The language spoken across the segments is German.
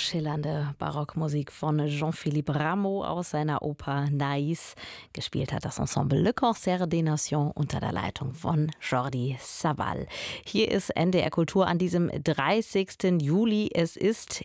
schillernde Barockmusik von Jean-Philippe Rameau aus seiner Oper Nais. Gespielt hat das Ensemble Le Concert des Nations unter der Leitung von Jordi Savall. Hier ist NDR Kultur an diesem 30. Juli. Es ist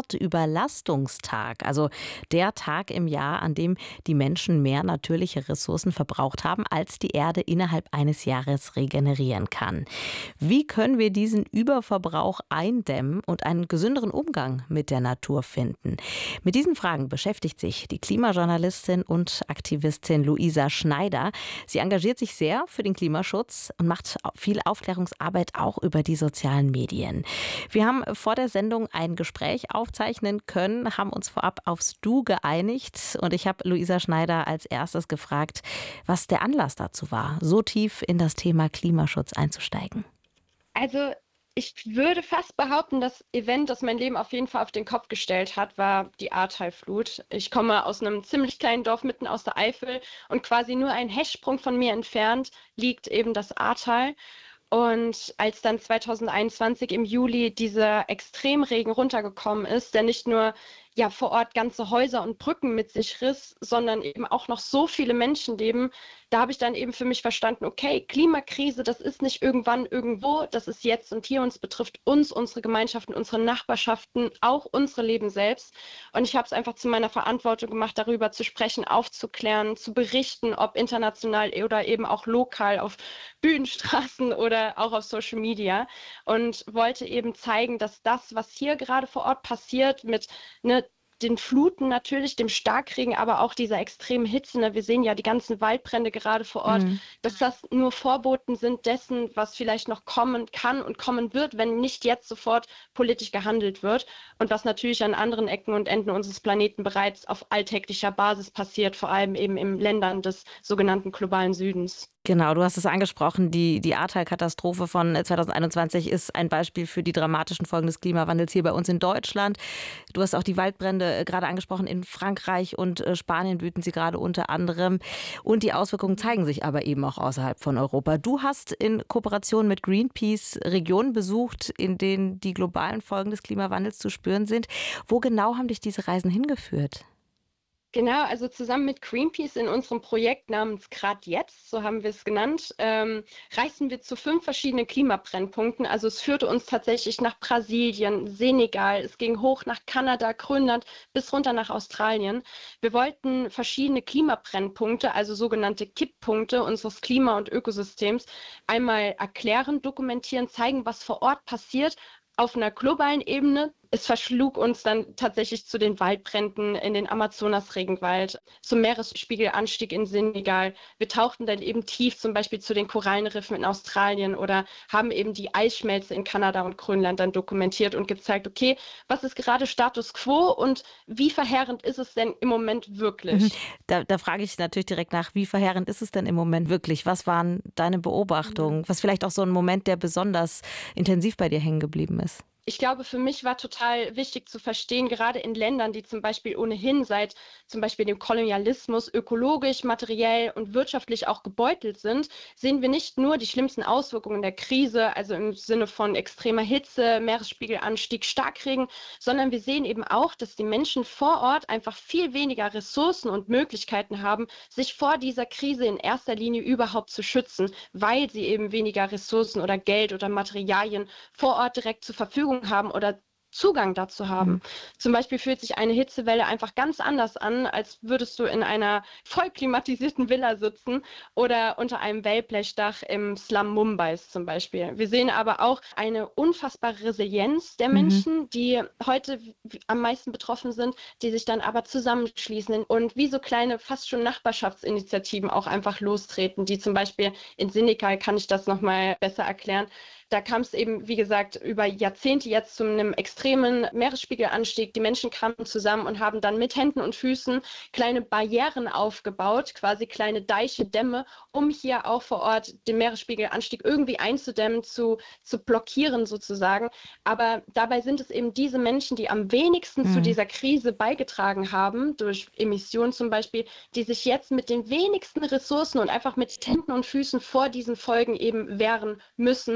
Erdüberlastungstag, also der Tag im Jahr, an dem die Menschen mehr natürliche Ressourcen verbraucht haben, als die Erde innerhalb eines Jahres regenerieren kann. Wie können wir diesen Überverbrauch eindämmen und einen gesünderen Umgang mit der Natur finden? Mit diesen Fragen beschäftigt sich die Klimajournalistin und Aktivistin Luisa Schneider. Sie engagiert sich sehr für den Klimaschutz und macht viel Aufklärungsarbeit auch über die sozialen Medien. Wir haben vor der Sendung ein Gespräch aufzeichnen können, haben uns vorab aufs Du geeinigt und ich habe Luisa Schneider als erstes gefragt, was der Anlass dazu war, so tief in das Thema Klimaschutz einzusteigen. Also ich würde fast behaupten, das Event, das mein Leben auf jeden Fall auf den Kopf gestellt hat, war die Ahrtal-Flut. Ich komme aus einem ziemlich kleinen Dorf mitten aus der Eifel und quasi nur ein Hechtsprung von mir entfernt liegt eben das Ahrtal. Und als dann 2021 im Juli dieser Extremregen runtergekommen ist, der nicht nur vor Ort ganze Häuser und Brücken mit sich riss, sondern eben auch noch so viele Menschenleben, da habe ich dann eben für mich verstanden, okay, Klimakrise, das ist nicht irgendwann irgendwo, das ist jetzt und hier und es betrifft uns, unsere Gemeinschaften, unsere Nachbarschaften, auch unsere Leben selbst. Und ich habe es einfach zu meiner Verantwortung gemacht, darüber zu sprechen, aufzuklären, zu berichten, ob international oder eben auch lokal auf Bühnen, Straßen oder auch auf Social Media und wollte eben zeigen, dass das, was hier gerade vor Ort passiert mit den Fluten natürlich, dem Starkregen, aber auch dieser extremen Hitze. Wir sehen ja die ganzen Waldbrände gerade vor Ort, dass das nur Vorboten sind dessen, was vielleicht noch kommen kann und kommen wird, wenn nicht jetzt sofort politisch gehandelt wird und was natürlich an anderen Ecken und Enden unseres Planeten bereits auf alltäglicher Basis passiert, vor allem eben in Ländern des sogenannten globalen Südens. Genau, du hast es angesprochen, die Ahrtal-Katastrophe von 2021 ist ein Beispiel für die dramatischen Folgen des Klimawandels hier bei uns in Deutschland. Du hast auch die Waldbrände gerade angesprochen. In Frankreich und Spanien wüten sie gerade unter anderem. Und die Auswirkungen zeigen sich aber eben auch außerhalb von Europa. Du hast in Kooperation mit Greenpeace Regionen besucht, in denen die globalen Folgen des Klimawandels zu spüren sind. Wo genau haben dich diese Reisen hingeführt? Genau, also zusammen mit Greenpeace in unserem Projekt namens Grad Jetzt, so haben wir es genannt, reisten wir zu 5 verschiedenen Klimabrennpunkten. Also es führte uns tatsächlich nach Brasilien, Senegal, es ging hoch nach Kanada, Grönland bis runter nach Australien. Wir wollten verschiedene Klimabrennpunkte, also sogenannte Kipppunkte unseres Klima- und Ökosystems, einmal erklären, dokumentieren, zeigen, was vor Ort passiert auf einer globalen Ebene. Es verschlug uns dann tatsächlich zu den Waldbränden in den Amazonas-Regenwald, zum Meeresspiegelanstieg in Senegal. Wir tauchten dann eben tief zum Beispiel zu den Korallenriffen in Australien oder haben eben die Eisschmelze in Kanada und Grönland dann dokumentiert und gezeigt, okay, was ist gerade Status quo und wie verheerend ist es denn im Moment Mhm. wirklich? Da frage ich natürlich direkt nach, wie verheerend ist es denn im Moment wirklich? Was waren deine Beobachtungen? Was vielleicht auch so ein Moment, der besonders intensiv bei dir hängen geblieben ist? Ich glaube, für mich war total wichtig zu verstehen, gerade in Ländern, die zum Beispiel ohnehin seit zum Beispiel dem Kolonialismus ökologisch, materiell und wirtschaftlich auch gebeutelt sind, sehen wir nicht nur die schlimmsten Auswirkungen der Krise, also im Sinne von extremer Hitze, Meeresspiegelanstieg, Starkregen, sondern wir sehen eben auch, dass die Menschen vor Ort einfach viel weniger Ressourcen und Möglichkeiten haben, sich vor dieser Krise in erster Linie überhaupt zu schützen, weil sie eben weniger Ressourcen oder Geld oder Materialien vor Ort direkt zur Verfügung haben oder Zugang dazu Mhm. haben. Zum Beispiel fühlt sich eine Hitzewelle einfach ganz anders an, als würdest du in einer voll klimatisierten Villa sitzen oder unter einem Wellblechdach im Slum Mumbais zum Beispiel. Wir sehen aber auch eine unfassbare Resilienz der Mhm. Menschen, die heute am meisten betroffen sind, die sich dann aber zusammenschließen und wie so kleine, fast schon Nachbarschaftsinitiativen auch einfach lostreten, die zum Beispiel in Senegal, kann ich das nochmal besser erklären, da kam es eben, wie gesagt, über Jahrzehnte jetzt zu einem extremen Meeresspiegelanstieg. Die Menschen kamen zusammen und haben dann mit Händen und Füßen kleine Barrieren aufgebaut, quasi kleine Deiche, Dämme, um hier auch vor Ort den Meeresspiegelanstieg irgendwie einzudämmen, zu blockieren sozusagen. Aber dabei sind es eben diese Menschen, die am wenigsten zu Mhm. dieser Krise beigetragen haben, durch Emissionen zum Beispiel, die sich jetzt mit den wenigsten Ressourcen und einfach mit Händen und Füßen vor diesen Folgen eben wehren müssen.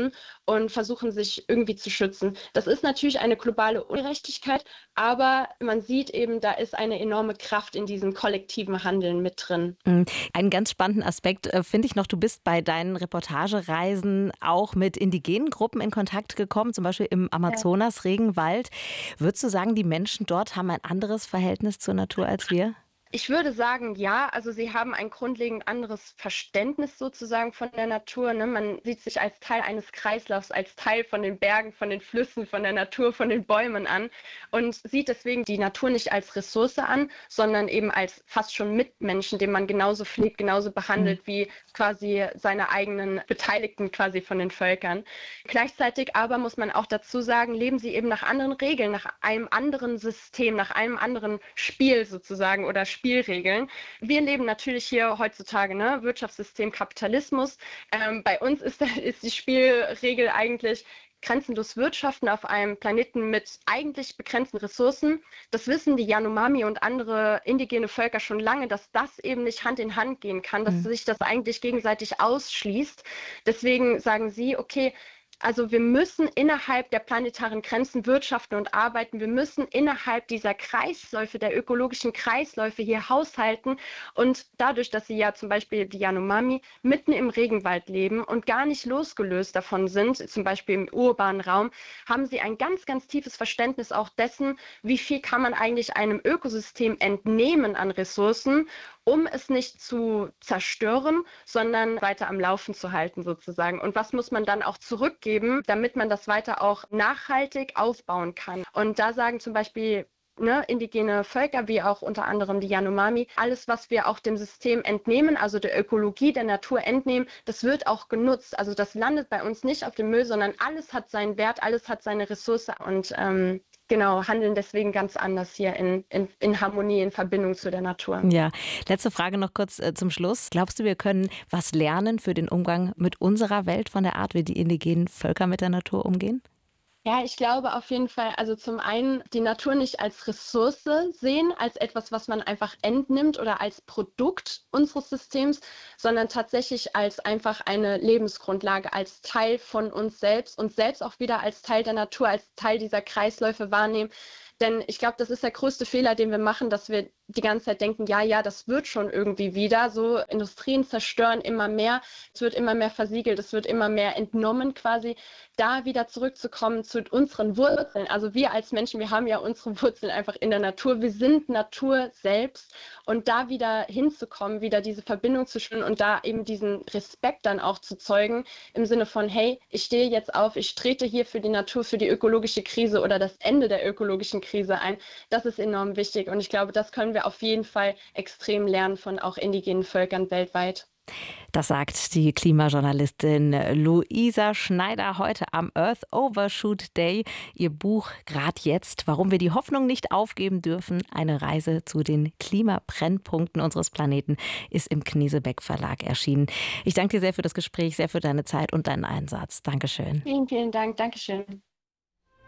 und versuchen sich irgendwie zu schützen. Das ist natürlich eine globale Ungerechtigkeit, aber man sieht eben, da ist eine enorme Kraft in diesem kollektiven Handeln mit drin. Einen ganz spannenden Aspekt finde ich noch, du bist bei deinen Reportagereisen auch mit indigenen Gruppen in Kontakt gekommen, zum Beispiel im Ja. Amazonas-Regenwald. Würdest du sagen, die Menschen dort haben ein anderes Verhältnis zur Natur als wir? Ich würde sagen, ja. Also sie haben ein grundlegend anderes Verständnis sozusagen von der Natur. Ne? Man sieht sich als Teil eines Kreislaufs, als Teil von den Bergen, von den Flüssen, von der Natur, von den Bäumen an und sieht deswegen die Natur nicht als Ressource an, sondern eben als fast schon Mitmenschen, den man genauso pflegt, genauso behandelt wie quasi seine eigenen Beteiligten quasi von den Völkern. Gleichzeitig aber muss man auch dazu sagen, leben sie eben nach anderen Regeln, nach einem anderen System, nach einem anderen Spiel sozusagen oder Spielregeln. Wir leben natürlich hier heutzutage, ne, Wirtschaftssystem, Kapitalismus. Bei uns ist die Spielregel eigentlich grenzenlos wirtschaften auf einem Planeten mit eigentlich begrenzten Ressourcen. Das wissen die Yanomami und andere indigene Völker schon lange, dass das eben nicht Hand in Hand gehen kann, dass sich das eigentlich gegenseitig ausschließt. Deswegen sagen sie, okay, also wir müssen innerhalb der planetaren Grenzen wirtschaften und arbeiten. Wir müssen innerhalb dieser Kreisläufe, der ökologischen Kreisläufe hier haushalten. Und dadurch, dass sie ja zum Beispiel die Yanomami mitten im Regenwald leben und gar nicht losgelöst davon sind, zum Beispiel im urbanen Raum, haben sie ein ganz, ganz tiefes Verständnis auch dessen, wie viel kann man eigentlich einem Ökosystem entnehmen an Ressourcen, um es nicht zu zerstören, sondern weiter am Laufen zu halten sozusagen. Und was muss man dann auch zurückgeben, damit man das weiter auch nachhaltig aufbauen kann? Und da sagen zum Beispiel indigene Völker, wie auch unter anderem die Yanomami, alles, was wir auch dem System entnehmen, also der Ökologie, der Natur entnehmen, das wird auch genutzt. Also das landet bei uns nicht auf dem Müll, sondern alles hat seinen Wert, alles hat seine Ressource und genau, handeln deswegen ganz anders hier in Harmonie, in Verbindung zu der Natur. Ja, letzte Frage noch kurz zum Schluss. Glaubst du, wir können was lernen für den Umgang mit unserer Welt von der Art, wie die indigenen Völker mit der Natur umgehen? Ja, ich glaube auf jeden Fall, also zum einen die Natur nicht als Ressource sehen, als etwas, was man einfach entnimmt oder als Produkt unseres Systems, sondern tatsächlich als einfach eine Lebensgrundlage, als Teil von uns selbst auch wieder als Teil der Natur, als Teil dieser Kreisläufe wahrnehmen. Denn ich glaube, das ist der größte Fehler, den wir machen, dass wir die ganze Zeit denken, ja, ja, das wird schon irgendwie wieder. So Industrien zerstören immer mehr, es wird immer mehr versiegelt, es wird immer mehr entnommen quasi. Da wieder zurückzukommen zu unseren Wurzeln. Also wir als Menschen, wir haben ja unsere Wurzeln einfach in der Natur. Wir sind Natur selbst und da wieder hinzukommen, wieder diese Verbindung zu spüren und da eben diesen Respekt dann auch zu zeugen im Sinne von, hey, ich stehe jetzt auf, ich trete hier für die Natur, für die ökologische Krise oder das Ende der ökologischen Krise ein. Das ist enorm wichtig und ich glaube, das können wir auf jeden Fall extrem lernen von auch indigenen Völkern weltweit. Das sagt die Klimajournalistin Luisa Schneider heute am Earth Overshoot Day. Ihr Buch Grad jetzt, warum wir die Hoffnung nicht aufgeben dürfen, eine Reise zu den Klimabrennpunkten unseres Planeten, ist im Knesebeck Verlag erschienen. Ich danke dir sehr für das Gespräch, sehr für deine Zeit und deinen Einsatz. Dankeschön. Vielen, vielen Dank. Dankeschön.